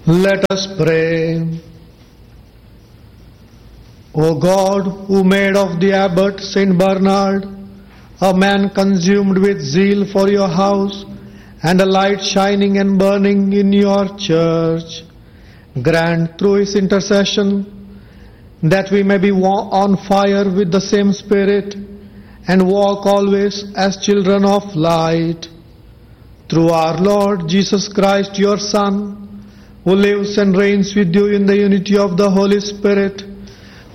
Let us pray. O God, who made of the abbot Saint Bernard a man consumed with zeal for your house, and a light shining and burning in your church, grant through his intercession that we may be on fire with the same Spirit and walk always as children of light. Through our Lord Jesus Christ, your Son, who lives and reigns with you in the unity of the Holy Spirit,